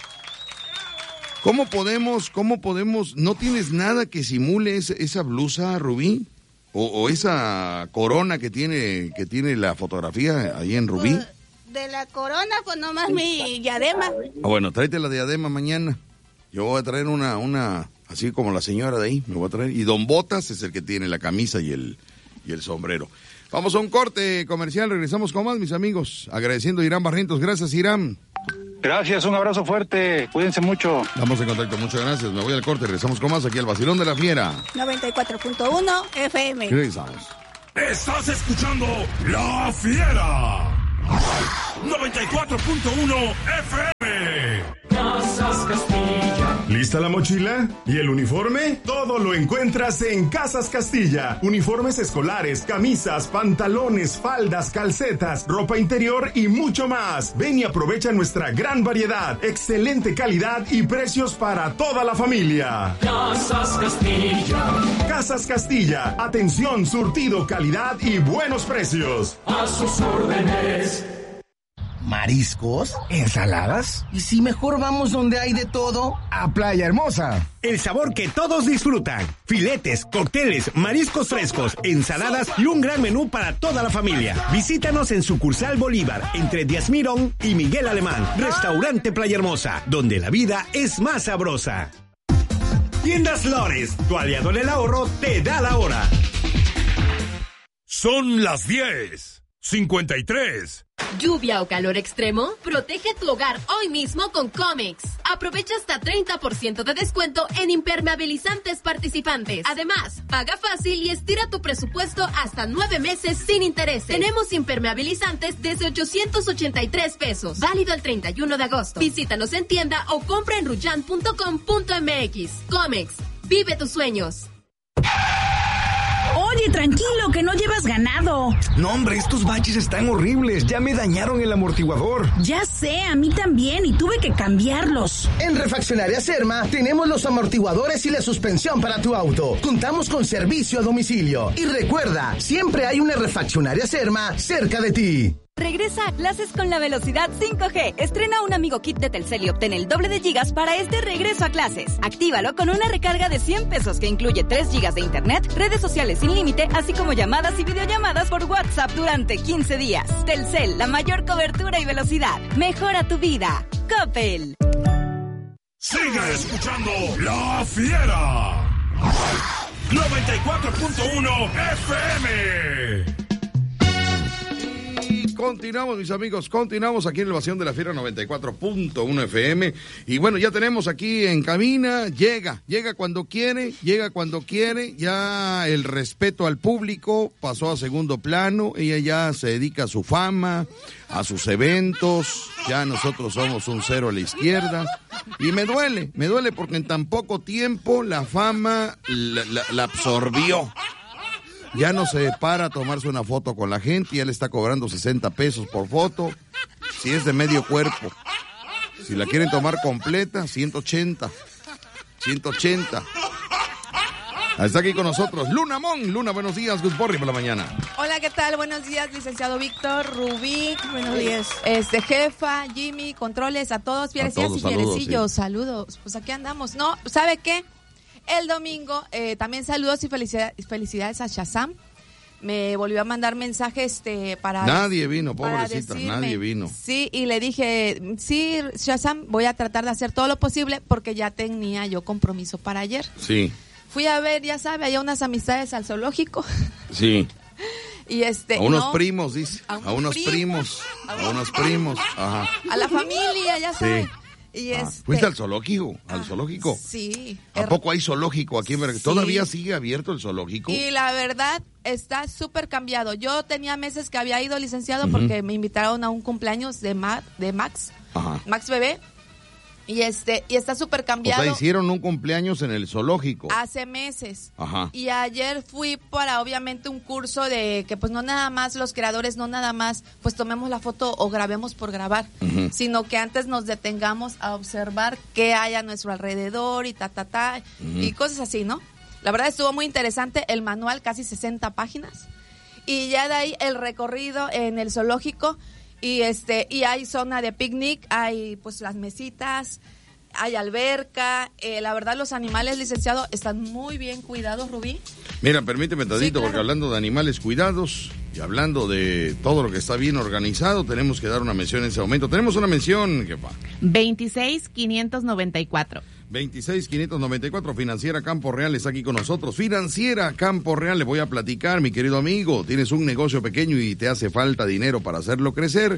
Speaker 2: ¿Cómo podemos, cómo podemos, no tienes nada que simule esa, esa blusa, Rubí? O, o esa corona que tiene, que tiene la fotografía ahí en Rubí.
Speaker 4: Pues, de la corona, pues nomás mi diadema.
Speaker 2: Ah, bueno, tráete la diadema mañana. Yo voy a traer una, una, así como la señora de ahí, me voy a traer. Y Don Botas es el que tiene la camisa y el, y el sombrero. Vamos a un corte comercial, regresamos con más, mis amigos. Agradeciendo a Irán Barrientos. Gracias, Irán.
Speaker 1: Gracias, un abrazo fuerte, cuídense mucho.
Speaker 2: Vamos en contacto, muchas gracias. Me voy al corte, regresamos con más aquí al Vacilón de la Fiera.
Speaker 4: noventa y cuatro punto uno F M.
Speaker 2: Regresamos.
Speaker 3: Estás escuchando La Fiera. noventa y cuatro punto uno F M.
Speaker 22: Casas Castilla.
Speaker 5: ¿Lista la mochila? ¿Y el uniforme? Todo lo encuentras en Casas Castilla. Uniformes escolares, camisas, pantalones, faldas, calcetas, ropa interior y mucho más. Ven y aprovecha nuestra gran variedad, excelente calidad y precios para toda la familia.
Speaker 22: Casas Castilla.
Speaker 5: Casas Castilla. Atención, surtido, calidad y buenos precios.
Speaker 22: A sus órdenes.
Speaker 21: ¿Mariscos? ¿Ensaladas? ¿Y si mejor vamos donde hay de todo? A Playa Hermosa.
Speaker 6: El sabor que todos disfrutan. Filetes, cócteles, mariscos frescos, ensaladas y un gran menú para toda la familia. Visítanos en Sucursal Bolívar, entre Díaz Mirón y Miguel Alemán. Restaurante Playa Hermosa, donde la vida es más sabrosa. Tiendas Lores, tu aliado en el ahorro, te da la hora.
Speaker 3: Son las diez cincuenta y tres.
Speaker 23: ¿Lluvia o calor extremo? Protege tu hogar hoy mismo con Comex. Aprovecha hasta treinta por ciento de descuento en impermeabilizantes participantes. Además, paga fácil y estira tu presupuesto hasta nueve meses sin intereses. Tenemos impermeabilizantes desde ochocientos ochenta y tres pesos. Válido el treinta y uno de agosto. Visítanos en tienda o compra en ruyan punto com punto m x. Comex. Vive tus sueños.
Speaker 24: Oye, tranquilo, que no llevas ganado.
Speaker 21: No, hombre, estos baches están horribles. Ya me dañaron el amortiguador.
Speaker 24: Ya sé, a mí también, y tuve que cambiarlos.
Speaker 21: En Refaccionaria Serma tenemos los amortiguadores y la suspensión para tu auto. Contamos con servicio a domicilio. Y recuerda, siempre hay una Refaccionaria Serma cerca de ti.
Speaker 25: Regresa a clases con la velocidad cinco G. Estrena un amigo kit de Telcel y obtén el doble de gigas para este regreso a clases. Actívalo con una recarga de cien pesos que incluye tres gigas de internet, redes sociales sin límite, así como llamadas y videollamadas por WhatsApp durante quince días. Telcel, la mayor cobertura y velocidad. Mejora tu vida. Coppel.
Speaker 3: Sigue escuchando La Fiera. noventa y cuatro punto uno F M.
Speaker 2: Continuamos, mis amigos, continuamos aquí en el Vacilón de la Fiera noventa y cuatro punto uno F M. Y bueno, ya tenemos aquí en cabina, llega, llega cuando quiere, llega cuando quiere. Ya el respeto al público pasó a segundo plano. Ella ya se dedica a su fama, a sus eventos. Ya nosotros somos un cero a la izquierda. Y me duele, me duele porque en tan poco tiempo la fama la, la, la absorbió. Ya no se para a tomarse una foto con la gente, ya le está cobrando sesenta pesos por foto, si es de medio cuerpo. Si la quieren tomar completa, ciento ochenta. ciento ochenta. Está aquí con nosotros Luna Mon. Luna, buenos días, good morning por la mañana.
Speaker 26: Hola, ¿qué tal? Buenos días, licenciado Víctor, Rubí.
Speaker 4: Buenos días.
Speaker 26: Este, jefa, Jimmy, controles, a todos, fierecillas y fierecillos.
Speaker 2: Sí.
Speaker 26: Saludos. Pues aquí andamos. No, ¿sabe qué? El domingo, eh, también saludos y felicidades, felicidades a Shazam. Me volvió a mandar mensajes este, para...
Speaker 2: Nadie vino, pobrecita,
Speaker 26: decirme,
Speaker 2: nadie vino.
Speaker 26: Sí, y le dije, sí, Shazam, voy a tratar de hacer todo lo posible porque ya tenía yo compromiso para ayer.
Speaker 2: Sí.
Speaker 26: Fui a ver, ya sabe, allá unas amistades al zoológico.
Speaker 2: Sí.
Speaker 26: Y este,
Speaker 2: a unos
Speaker 26: no,
Speaker 2: primos, dice. A,
Speaker 26: a
Speaker 2: unos primos. primos. A unos primos. Ajá.
Speaker 26: A la familia, ya sabe.
Speaker 2: Sí.
Speaker 26: Y
Speaker 2: ah,
Speaker 26: este...
Speaker 2: ¿Fuiste al zoológico? ¿Al zoológico?
Speaker 26: Sí.
Speaker 2: ¿A poco hay zoológico aquí en Veracruz?
Speaker 26: Sí.
Speaker 2: ¿Todavía sigue abierto el zoológico?
Speaker 26: Y la verdad está súper cambiado. Yo tenía meses que había ido, licenciado, uh-huh. porque me invitaron a un cumpleaños de, Ma- de Max,
Speaker 2: Ajá.
Speaker 26: Max Bebé. Y este y está súper cambiado.
Speaker 2: O sea, hicieron un cumpleaños en el zoológico.
Speaker 26: Hace meses.
Speaker 2: Ajá.
Speaker 26: Y ayer fui para, obviamente, un curso de que, pues, no nada más los creadores, no nada más, pues, tomemos la foto o grabemos por grabar, uh-huh. sino que antes nos detengamos a observar qué hay a nuestro alrededor y ta, ta, ta, uh-huh. y cosas así, ¿no? La verdad estuvo muy interesante el manual, casi sesenta páginas. Y ya de ahí el recorrido en el zoológico. Y este y hay zona de picnic, hay pues las mesitas, hay alberca. Eh, la verdad los animales, licenciado, están muy bien cuidados, Rubí.
Speaker 2: Mira, permíteme tantito, sí, claro. Porque hablando de animales cuidados y hablando de todo lo que está bien organizado, tenemos que dar una mención en ese momento. Tenemos una mención, jefa.
Speaker 12: veintiséis quinientos noventa y cuatro.
Speaker 2: veintiséis quinientos noventa y cuatro, Financiera Campo Real está aquí con nosotros. Financiera Campo Real, le voy a platicar, mi querido amigo. Tienes un negocio pequeño y te hace falta dinero para hacerlo crecer.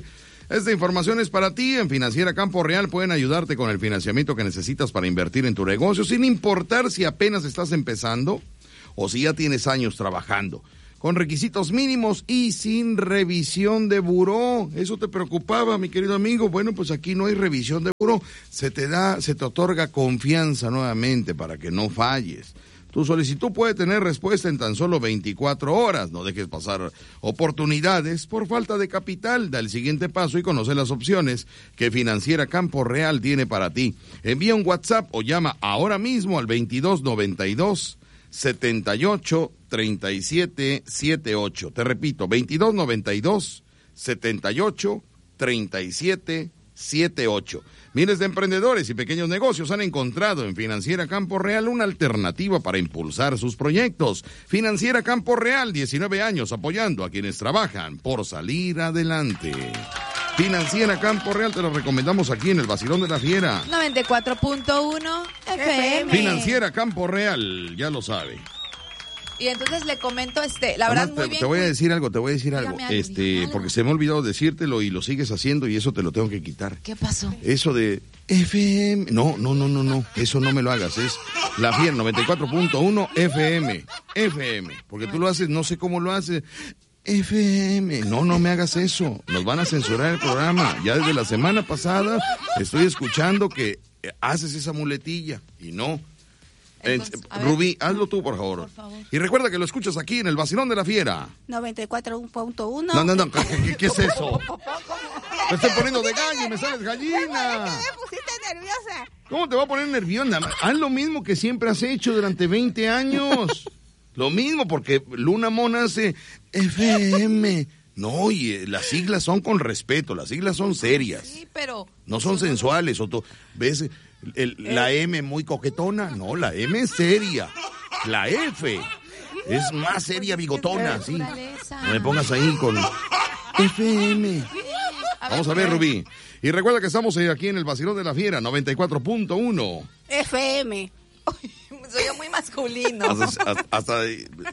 Speaker 2: Esta información es para ti. En Financiera Campo Real pueden ayudarte con el financiamiento que necesitas para invertir en tu negocio, sin importar si apenas estás empezando o si ya tienes años trabajando. Con requisitos mínimos y sin revisión de buró. Eso te preocupaba, mi querido amigo. Bueno, pues aquí no hay revisión de buró. Se te da, se te otorga confianza nuevamente para que no falles. Tu solicitud puede tener respuesta en tan solo veinticuatro horas. No dejes pasar oportunidades por falta de capital. Da el siguiente paso y conoce las opciones que Financiera Campo Real tiene para ti. Envía un WhatsApp o llama ahora mismo al veintidós noventa y dos setenta y ocho treinta y siete setenta y ocho. Te repito, veintidós noventa y dos setenta y ocho treinta y siete setenta y ocho. Miles de emprendedores y pequeños negocios han encontrado en Financiera Campo Real una alternativa para impulsar sus proyectos. Financiera Campo Real, diecinueve años apoyando a quienes trabajan por salir adelante. Financiera Campo Real te lo recomendamos aquí en el Vacilón de la Fiera.
Speaker 26: noventa y cuatro punto uno F M.
Speaker 2: Financiera Campo Real, ya lo sabe.
Speaker 26: Y entonces le comento, este, la verdad,
Speaker 2: Además,
Speaker 26: muy
Speaker 2: te,
Speaker 26: bien.
Speaker 2: te voy a decir algo, te voy a decir
Speaker 26: Dígame
Speaker 2: algo,
Speaker 26: algo,
Speaker 2: este,
Speaker 26: dígame algo.
Speaker 2: porque se me ha olvidado decírtelo y lo sigues haciendo y eso te lo tengo que quitar.
Speaker 26: ¿Qué pasó?
Speaker 2: Eso de F M, no, no, no, no, no, eso no me lo hagas, es la Fiera noventa y cuatro punto uno F M, F M, porque tú lo haces, no sé cómo lo haces. F M, no, no me hagas eso, nos van a censurar el programa. Ya desde la semana pasada estoy escuchando que haces esa muletilla y no.
Speaker 26: Entonces,
Speaker 2: Eh, Rubí, hazlo tú, por favor.
Speaker 26: Por favor.
Speaker 2: Y recuerda que lo escuchas aquí en el Vacilón de la Fiera.
Speaker 4: noventa y cuatro punto uno.
Speaker 2: No, no, no, ¿qué, qué, qué es eso? Me estoy poniendo de gallo y me sales gallina.
Speaker 4: Me pusiste nerviosa.
Speaker 2: ¿Cómo te va a poner nerviosa? Haz lo mismo que siempre has hecho durante veinte años. Lo mismo, porque Luna Mona hace F M. No, y eh, las siglas son con respeto, las siglas son serias.
Speaker 26: Sí, pero...
Speaker 2: No son sensuales. O to- ¿Ves el- la M muy coquetona? No, la M es seria. La F es más seria, bigotona, sí. No me pongas ahí con F M. Vamos a ver, Rubí. Y recuerda que estamos aquí en el Vacilón de la Fiera, noventa y cuatro punto uno.
Speaker 4: F M.
Speaker 26: Soy yo muy masculino.
Speaker 2: Hasta, hasta- hasta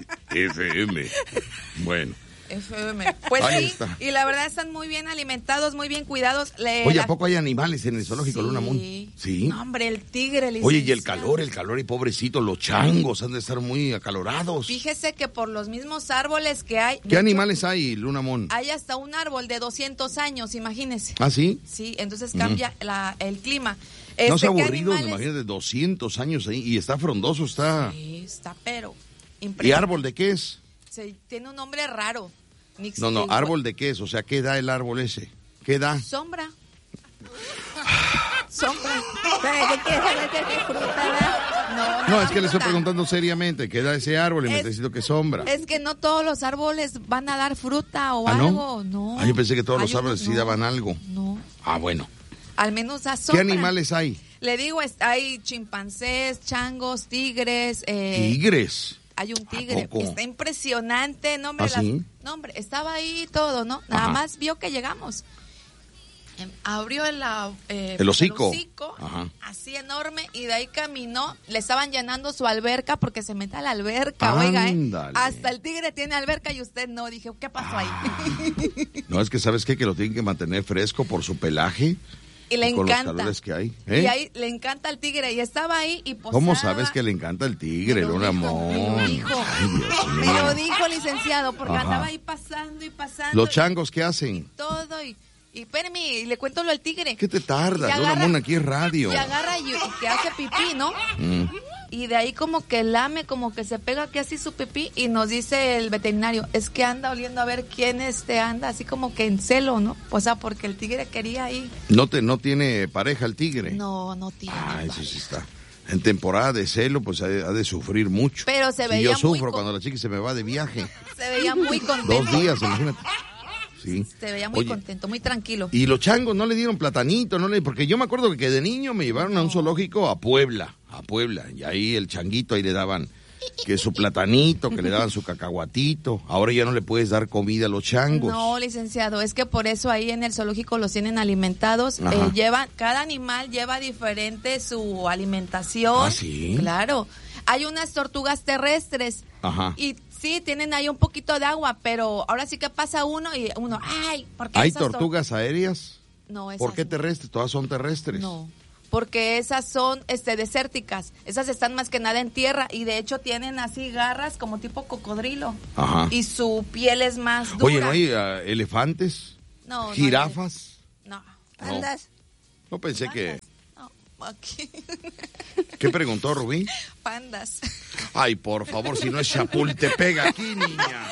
Speaker 2: F M. Bueno.
Speaker 26: F M. Pues
Speaker 2: Ahí
Speaker 26: sí,
Speaker 2: está.
Speaker 26: y la verdad están muy bien alimentados, muy bien cuidados. Le-
Speaker 2: Oye,
Speaker 26: la-
Speaker 2: ¿a poco hay animales en el zoológico
Speaker 26: Sí.
Speaker 2: Luna Moon? Sí.
Speaker 26: No, hombre, el tigre,
Speaker 2: Oye, y el
Speaker 26: licenciado.
Speaker 2: calor, el calor y pobrecito, los changos han de estar muy acalorados.
Speaker 26: Fíjese que por los mismos árboles que hay...
Speaker 2: ¿Qué animales hay, Luna Moon?
Speaker 26: Hay hasta un árbol de doscientos años, imagínese.
Speaker 2: ¿Ah, sí?
Speaker 26: Sí, entonces
Speaker 2: Ujú.
Speaker 26: cambia la, el clima.
Speaker 2: No
Speaker 26: Este,
Speaker 2: se
Speaker 26: ¿qué
Speaker 2: aburrido,
Speaker 26: animales?
Speaker 2: imagínate, doscientos años ahí y está frondoso, está.
Speaker 26: Sí, está pero
Speaker 2: ¿Y
Speaker 26: impresionante.
Speaker 2: árbol de qué es?
Speaker 26: Se- tiene un nombre raro. Nix-
Speaker 2: No, no,
Speaker 26: el-
Speaker 2: árbol de qué es, o sea, ¿qué da el árbol ese? ¿Qué da?
Speaker 26: Sombra. Sombra.
Speaker 4: ¿Qué quieres saber qué fruta da?
Speaker 2: No, es que le estoy preguntando seriamente, ¿qué da ese árbol? Y me
Speaker 26: Es-
Speaker 2: está diciendo que sombra.
Speaker 26: Es que no todos los árboles van a dar fruta o
Speaker 2: ¿Ah, no?
Speaker 26: algo, no.
Speaker 2: Ah, yo pensé que todos
Speaker 26: Hay
Speaker 2: los árboles
Speaker 26: unos
Speaker 2: sí
Speaker 26: no.
Speaker 2: daban algo.
Speaker 26: No.
Speaker 2: Ah, bueno.
Speaker 26: Al menos da
Speaker 2: ¿Qué
Speaker 26: sombra.
Speaker 2: animales hay?
Speaker 26: Le digo, es- hay chimpancés, changos, tigres. Eh,
Speaker 2: Tigres.
Speaker 26: Hay un tigre.
Speaker 2: poco?
Speaker 26: Está impresionante, no, hombre.
Speaker 2: ¿Ah,
Speaker 26: las-
Speaker 2: sí?
Speaker 26: no, hombre, estaba ahí todo, ¿no? Nada
Speaker 2: Ajá.
Speaker 26: más vio que llegamos. Em, abrió el, ah, eh,
Speaker 2: El hocico.
Speaker 26: hocico,
Speaker 2: Ajá.
Speaker 26: así enorme, y de ahí caminó. Le estaban llenando su alberca porque se mete a la alberca, oiga, ¿eh?
Speaker 2: Ándale.
Speaker 26: Hasta el tigre tiene alberca y usted no. Dije, ¿qué pasó ahí?
Speaker 2: No, es que ¿sabes qué? Que lo tienen que mantener fresco por su pelaje.
Speaker 26: Y le
Speaker 2: con
Speaker 26: encanta.
Speaker 2: los calores que hay. ¿eh?
Speaker 26: Y ahí le encanta al tigre y estaba ahí y posaba.
Speaker 2: ¿Cómo sabes que le encanta el tigre, Luna Moon?
Speaker 26: dijo.
Speaker 2: Ay, Dios
Speaker 26: Me
Speaker 2: mío.
Speaker 26: lo dijo, licenciado, porque
Speaker 2: Ajá.
Speaker 26: andaba ahí pasando y pasando.
Speaker 2: ¿Los
Speaker 26: y
Speaker 2: changos qué hacen?
Speaker 26: todo y, y espérame, y le cuento lo del tigre.
Speaker 2: ¿Qué te tardas?
Speaker 26: Y
Speaker 2: Luna
Speaker 26: agarra-
Speaker 2: Moon, aquí es radio.
Speaker 26: Y agarra y, y que hace pipí, ¿no?
Speaker 2: Mm.
Speaker 26: Y de ahí como que lame, como que se pega que así su pipí y nos dice el veterinario, es que anda oliendo a ver quién este anda, así como que en celo, ¿no? O sea, porque el tigre quería ahí.
Speaker 2: ¿No, te, ¿No tiene pareja el tigre?
Speaker 26: No, no tiene.
Speaker 2: Ah, eso sí está. En temporada de celo, pues ha de, ha de sufrir mucho.
Speaker 26: Pero se
Speaker 2: Sí,
Speaker 26: veía
Speaker 2: yo
Speaker 26: muy
Speaker 2: sufro
Speaker 26: con-
Speaker 2: cuando la chica se me va de viaje.
Speaker 26: Se veía muy contento.
Speaker 2: Dos días, imagínate. Sí.
Speaker 26: Se veía muy
Speaker 2: Oye,
Speaker 26: contento, muy tranquilo.
Speaker 2: Y los changos no le dieron platanito, no le, porque yo me acuerdo que de niño me llevaron a un zoológico a Puebla, a Puebla, y ahí el changuito ahí le daban que su platanito, que le daban su cacahuatito. Ahora ya no le puedes dar comida a los changos.
Speaker 26: No, licenciado, es que por eso ahí en el zoológico los tienen alimentados.
Speaker 2: Ajá.
Speaker 26: Eh, llevan, cada animal lleva diferente su alimentación.
Speaker 2: ¿Ah, sí?
Speaker 26: Claro. Hay unas tortugas terrestres
Speaker 2: Ajá.
Speaker 26: y Sí, tienen ahí un poquito de agua, pero ahora sí que pasa uno y uno, ay, ¿por qué
Speaker 2: ¿Hay
Speaker 26: esas tor-?"
Speaker 2: tortugas aéreas?
Speaker 26: No, esas
Speaker 2: ¿Por qué
Speaker 26: no.
Speaker 2: terrestres? Todas son terrestres.
Speaker 26: No, porque esas son este desérticas. Esas están más que nada en tierra y de hecho tienen así garras como tipo cocodrilo.
Speaker 2: Ajá.
Speaker 26: Y su piel es más dura.
Speaker 2: Oye, ¿no hay uh, elefantes?
Speaker 26: No, no hay-
Speaker 2: ¿Jirafas?
Speaker 26: No.
Speaker 4: Pandas.
Speaker 2: No pensé que...
Speaker 26: Aquí.
Speaker 2: ¿Qué preguntó Rubí?
Speaker 26: Pandas.
Speaker 2: Ay, por favor, si no es Chapultepec aquí, niña.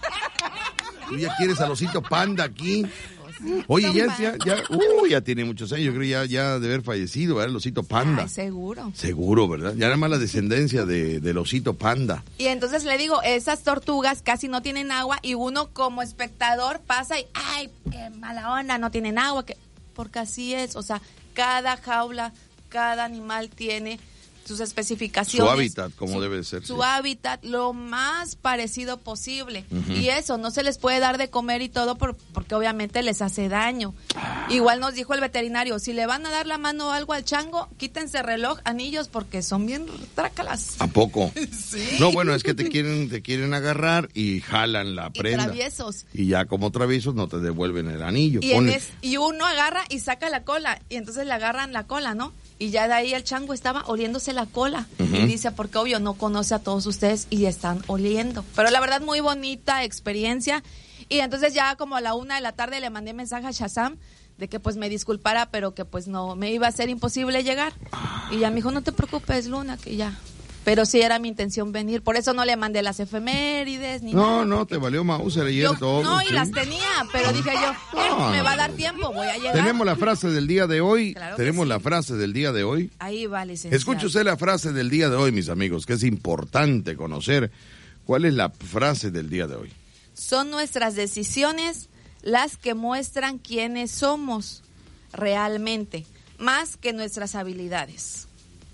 Speaker 2: ¿Tú ya quieres al osito panda aquí? Oye, ya, ya, ya, uh, ya tiene muchos años, yo creo ya, ya de haber fallecido, ¿verdad? El osito panda.
Speaker 26: Ay, seguro.
Speaker 2: Seguro, ¿verdad? Ya nada más la descendencia de, del osito panda.
Speaker 26: Y entonces le digo, esas tortugas casi no tienen agua y uno como espectador pasa y, ay, qué mala onda, no tienen agua. Que... Porque así es, o sea, cada jaula, cada animal tiene sus especificaciones.
Speaker 2: Su hábitat, como
Speaker 26: su,
Speaker 2: debe ser.
Speaker 26: Su
Speaker 2: sí.
Speaker 26: hábitat lo más parecido posible.
Speaker 2: Uh-huh.
Speaker 26: Y eso, no se les puede dar de comer y todo por, porque obviamente les hace daño. Igual nos dijo el veterinario, si le van a dar la mano o algo al chango, quítense reloj, anillos, porque son bien trácalas.
Speaker 2: ¿A poco?
Speaker 26: Sí.
Speaker 2: No, bueno, es que te quieren, te quieren agarrar y jalan la
Speaker 26: Y
Speaker 2: prenda.
Speaker 26: traviesos.
Speaker 2: Y ya como traviesos no te devuelven el anillo.
Speaker 26: Y, en
Speaker 2: Ponle-
Speaker 26: es- y uno agarra y saca la cola, y entonces le agarran la cola, ¿no? Y ya de ahí el chango estaba oliéndose la cola.
Speaker 2: Ujú.
Speaker 26: Y dice, porque obvio no conoce a todos ustedes y están oliendo. Pero la verdad, muy bonita experiencia. Y entonces ya como a la una de la tarde le mandé mensaje a Shazam de que pues me disculpara, pero que pues no, me iba a ser imposible llegar. Y ya me dijo, no te preocupes, Luna, que ya. Pero sí era mi intención venir. Por eso no le mandé las efemérides ni
Speaker 2: No,
Speaker 26: nada.
Speaker 2: no, te valió Mauser ayer
Speaker 26: Yo-
Speaker 2: todo.
Speaker 26: no, y
Speaker 2: ¿sí?
Speaker 26: las tenía, pero dije yo, eh,
Speaker 2: No,
Speaker 26: me
Speaker 2: no,
Speaker 26: va a
Speaker 2: no.
Speaker 26: dar tiempo, voy a llegar.
Speaker 2: Tenemos la frase del día de hoy.
Speaker 26: Claro que
Speaker 2: Tenemos
Speaker 26: sí.
Speaker 2: la frase del día de hoy.
Speaker 26: Ahí va, licenciado.
Speaker 2: Escuche usted la frase del día de hoy, mis amigos, que es importante conocer. ¿Cuál es la frase del día de hoy?
Speaker 26: Son nuestras decisiones las que muestran quiénes somos realmente, más que nuestras habilidades.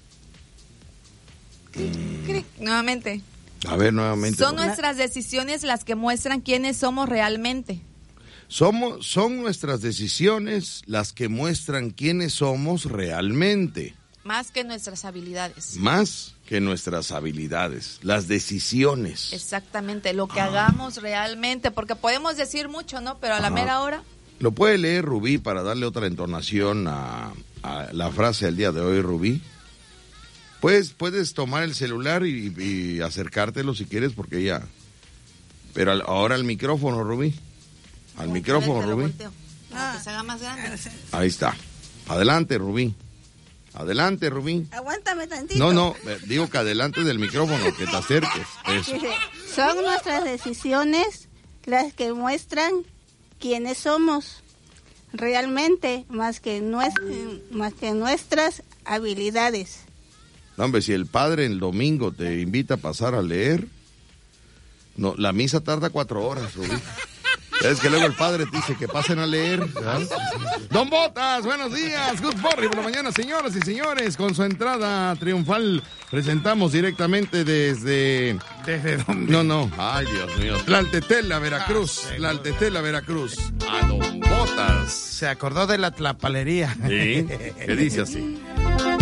Speaker 26: Cric, cric. Nuevamente.
Speaker 2: A ver, nuevamente.
Speaker 26: Son nuestras decisiones las que muestran quiénes somos realmente.
Speaker 2: Somos, son nuestras decisiones las que muestran quiénes somos realmente,
Speaker 26: Más que nuestras habilidades.
Speaker 2: más que nuestras habilidades, las decisiones.
Speaker 26: Exactamente, lo que hagamos realmente, porque podemos decir mucho, ¿no? Pero a la
Speaker 2: Ajá.
Speaker 26: mera hora,
Speaker 2: ¿Lo puede leer Rubí para darle otra entonación a, a la frase del día de hoy, Rubí? Pues puedes tomar el celular y, y acercártelo si quieres, porque ya. Pero al- ahora al micrófono, Rubí. Al micrófono,
Speaker 26: te lo
Speaker 2: Rubí.
Speaker 26: volteo, para que se haga más grande.
Speaker 2: Ahí está. Adelante, Rubí. Adelante, Rubí.
Speaker 4: Aguántame tantito.
Speaker 2: No, no, eh, digo que adelante del micrófono, que te acerques. Eso.
Speaker 4: Dice, son nuestras decisiones las que muestran quiénes somos realmente, más que, nues- más que nuestras habilidades.
Speaker 2: No, hombre, si el padre el domingo te invita a pasar a leer, no, la misa tarda cuatro horas, Rubí. Es que luego el padre te dice que pasen a leer. ¿verdad? Don Botas, buenos días. Good morning por la mañana, señoras y señores. Con su entrada triunfal, presentamos directamente desde...
Speaker 7: ¿Desde dónde?
Speaker 2: No, no. Ay, Dios mío. Tlaltetela, Veracruz. Tlaltetela, Veracruz. A Don Botas.
Speaker 7: Se acordó de la tlapalería.
Speaker 2: Sí, que dice así.